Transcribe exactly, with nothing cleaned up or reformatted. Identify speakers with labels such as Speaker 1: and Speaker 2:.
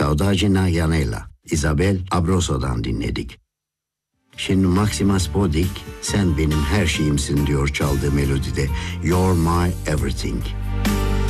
Speaker 1: Saudade na Janela, Isabel Abrosso'dan dinledik. Şimdi Maxima Spodik, sen benim her şeyimsin diyor çaldığı melodide. You're my everything.